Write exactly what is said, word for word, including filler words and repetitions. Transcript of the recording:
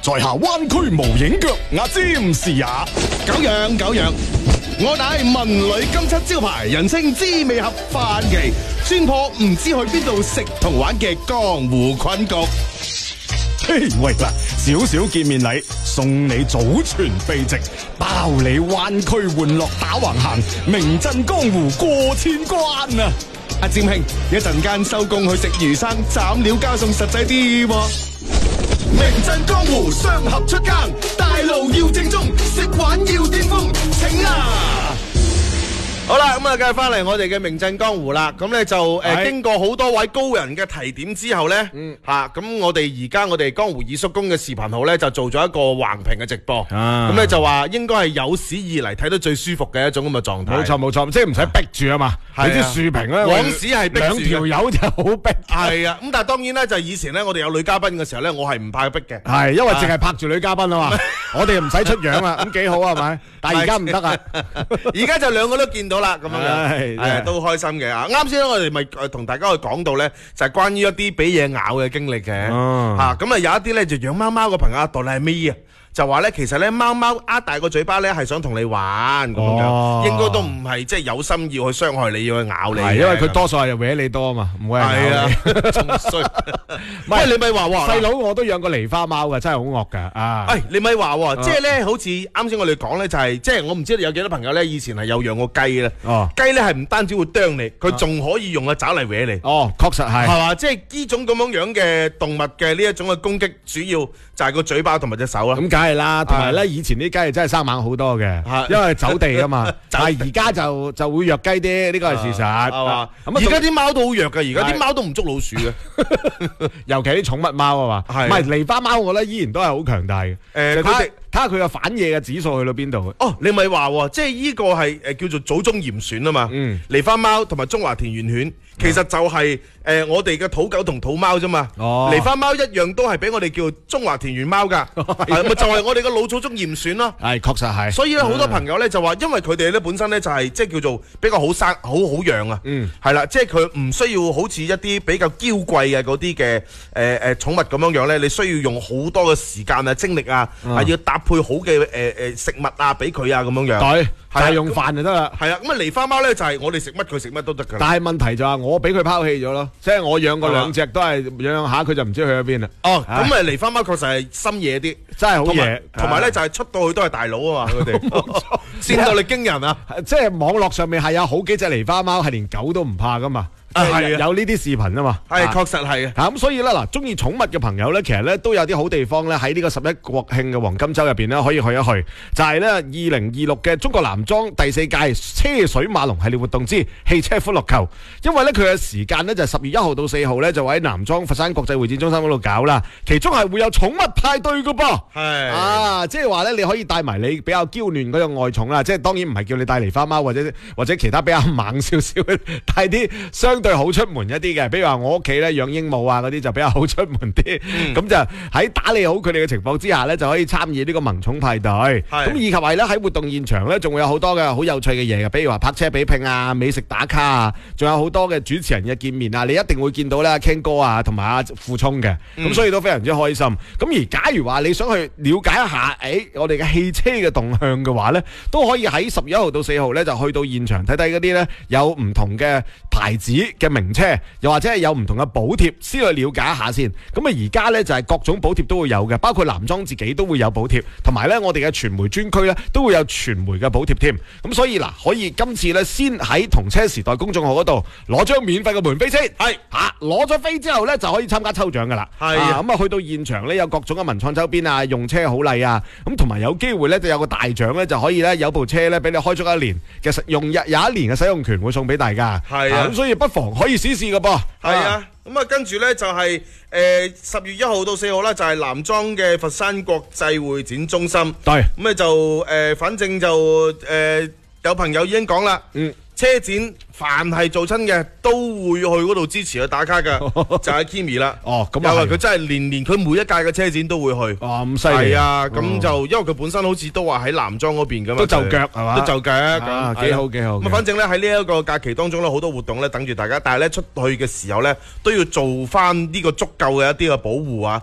在下灣區無影腳阿詹士也。 久仰久仰，我乃文旅金漆招牌，人稱滋味盒飯期，宣破唔知去邊度食同玩嘅江湖困局。 嘿，喂嗱，少少見面禮，送你祖傳秘籍，包你灣區玩樂打橫行，名震江湖過千關啊！ 阿占兄，一陣間收工去食魚生，斬料加餸實際啲喎。名震江湖，雙合出更，大路要正宗，食玩要巔峰，請啊！好啦，咁啊，繼續翻嚟我哋嘅名震江湖啦。咁咧就誒，經過好多位高人嘅提點之後咧，吓咁我哋而家我哋江湖二叔公嘅視頻號咧就做咗一個橫屏嘅直播。咁咧就話應該係有史以嚟睇得最舒服嘅一種咁嘅狀態。 冇錯冇錯，即係唔使逼住啊嘛。你啲豎屏咧， 往時係逼住兩條友就好逼。 係啊，咁但係當然咧就以前咧我哋有女嘉賓嘅時候咧，我係唔怕逼嘅。 係因為淨係拍住女嘉賓啊嘛，我哋唔使出樣啊，咁幾好係咪？但係而家唔得啊， 而家就兩個都見到啦，咁樣樣。係係都開心嘅啊！啱先我哋咪同大家去講到咧，就係關於一啲俾嘢咬嘅經歷嘅嚇。咁啊有一啲咧就養貓貓嘅朋友阿朵麗咪啊，就話咧其實咧貓貓呃大個嘴巴咧係想同你玩咁樣，應該都唔係即係有心要去傷害你，要去咬你。 係因為佢多數係搲你多啊嘛，唔會係咬你。 係啊，仲衰。唔係你咪話喎， 細佬我都養過狸花貓㗎，真係好惡㗎啊！ 誒你咪話喎，即係咧好似啱先我哋講咧就係即係我唔知你有幾多朋友咧以前係有養過雞咧。哦，雞咧係唔單止會啄你，佢仲可以用個爪嚟搲你。 哦，確實係。係嘛？即係呢種咁樣樣嘅動物嘅呢一種嘅攻擊，主要就係個嘴巴同埋隻手啦。 咁梗係啦，同埋咧以前啲雞真係生猛好多嘅，因為走地啊嘛。但係而家就就會弱雞啲，呢個係事實。係嘛？ 咁而家啲貓都好弱嘅，而家啲貓都唔捉老鼠嘅， 尤其啲寵物貓啊嘛。唔係狸花貓，我覺得依然都係好強大嘅。誒，佢哋睇下佢嘅反野嘅指數去到邊度。 哦，你咪話喎，即係呢個係誒叫做祖宗嚴選啊嘛。嗯，狸花貓同埋中華田園犬，其實就係誒我哋嘅土狗同土貓啫嘛。哦，狸花貓一樣都係俾我哋叫中華田園貓㗎，係咪就係我哋嘅老祖宗嚴選咯？係，確實係。所以咧，好多朋友咧就話，因為佢哋咧本身咧就係即係叫做比較好生、好好養啊。嗯，係啦，即係佢唔需要好似一啲比較嬌貴嘅嗰啲嘅誒誒寵物咁樣樣咧，你需要用好多嘅時間啊、精力啊，係要搭配好嘅誒誒食物啊俾佢啊咁樣樣。對，係用飯就得啦。係啊，咁啊狸花貓咧就係我哋食乜佢食乜都得㗎。但係問題就係我俾佢拋棄咗咯，即係我養過兩隻都係養下佢就唔知去咗邊啦。哦，咁啊狸花貓確實係深野啲，真係好野。同埋咧就係出到去都係大佬啊嘛，佢哋戰鬥力驚人啊！ 即係網絡上面係有好幾隻狸花貓係連狗都唔怕噶嘛。係有呢啲視頻啊嘛，係確實係啊，咁所以咧嗱，中意寵物嘅朋友咧，其實咧都有啲好地方咧，喺呢個十一國慶嘅黃金周入邊咧，可以去一去，就係咧二零二六嘅中國男裝第四屆車水馬龍系列活動之汽車歡樂球，因為咧佢嘅時間咧就係十月一號到四號咧，就會喺南莊佛山國際會展中心嗰度搞啦，其中係會有寵物派對噶噃，係啊，即係話咧你可以帶埋你比較嬌嫩嗰種愛寵啦，即係當然唔係叫你帶狸花貓或者或者其他比較猛少少，帶啲相對好出門一啲嘅，比如話我屋企咧養鸚鵡啊嗰啲就比較好出門啲，咁、嗯、就喺打理好佢哋嘅情況之下咧，就可以參與呢個萌寵派對。咁以及係咧喺活動現場咧，仲會有好多嘅好有趣嘅嘢嘅，比如話泊車比拼啊、美食打卡啊，仲有好多嘅主持人嘅見面啊，你一定會見到咧 Ken 哥啊同埋阿傅聰嘅，咁、嗯、所以都非常之開心。咁而假如話你想去了解一下，誒、哎、我哋嘅汽車嘅動向嘅話咧，都可以喺十月一號到四號咧就去到現場睇睇嗰啲咧有唔同嘅牌子嘅名車，又或者係有唔同嘅補貼，先去了解一下先。咁啊，而家呢，就係各種補貼都會有嘅，包括男裝自己都會有補貼，同埋呢，我哋嘅傳媒專區呢，都會有傳媒嘅補貼添。咁所以嗱，可以今次呢，先喺同車時代公眾號嗰度攞張免費嘅門飛先，係吓攞咗飛之後呢，就可以參加抽獎噶啦。係咁啊，去到現場呢，有各種嘅文創周邊啊，用車好禮啊，咁同埋有機會呢，就有個大獎呢，就可以呢，有部車呢，俾你開足一年嘅實用，有一年嘅使用權會送俾大家。係啊，咁所以不妨可以試試噶噃。係啊，咁啊跟住呢就係誒十月一號到四號啦，就係南莊嘅佛山國際會展中心。對，咁啊就誒，反正就誒有朋友已經講啦，嗯，車展凡係做親嘅都會去嗰度支持去打卡嘅，就係 Kimi 啦。哦，咁啊，佢真係年年佢每一屆嘅車展都會去。哦，咁犀利。係啊，咁就因為佢本身好似都話喺南莊嗰邊噶嘛，都就腳係嘛，都就腳咁，幾好幾好。咁反正咧喺呢一個假期當中咧，好多活動咧等住大家，但係咧出去嘅時候咧都要做翻呢個足夠嘅一啲嘅保護啊。